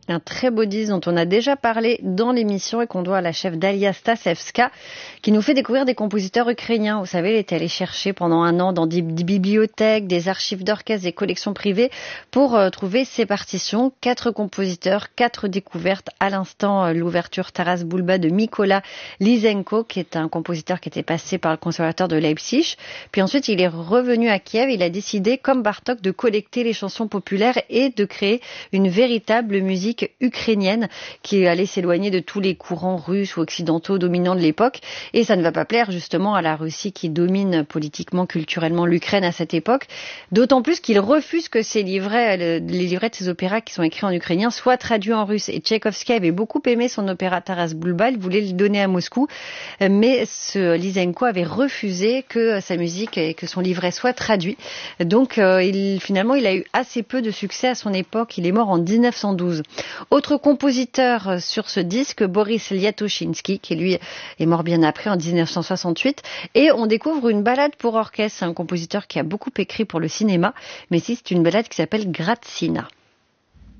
Un très beau disque dont on a déjà parlé dans l'émission et qu'on doit à la chef Dalia Stasevska, qui nous fait découvrir des compositeurs ukrainiens. Vous savez, elle était allée chercher pendant un an dans des bibliothèques, des archives d'orchestre, des collections privées pour trouver ses partitions. 4 compositeurs, 4 découvertes. À l'instant, l'ouverture Taras Bulba de Mykola Lysenko, qui est un compositeur qui était passé par le conservatoire de Leipzig. Puis ensuite, il est revenu à Kiev. Il a décidé, comme Bartók, de collecter les chansons populaires et de créer une véritable musique ukrainienne qui allait s'éloigner de tous les courants russes ou occidentaux dominants de l'époque. Et ça ne va pas plaire justement à la Russie qui domine politiquement, culturellement l'Ukraine à cette époque. D'autant plus qu'il refuse que les livrets de ses opéras qui sont écrits en ukrainien soient traduits en russe. Et Tchaïkovski avait beaucoup aimé son opéra Taras Bulba, il voulait le donner à Moscou. Mais ce Lysenko avait refusé que sa musique et que son livret soient traduits. Donc finalement, il a eu assez peu de succès à son époque. Il est mort en 1912. Autre compositeur sur ce disque, Boris Liatoshinsky, qui lui est mort bien après en 1968. Et on découvre une ballade pour orchestre. C'est un compositeur qui a beaucoup écrit pour le cinéma, mais ici c'est une ballade qui s'appelle Gratsina.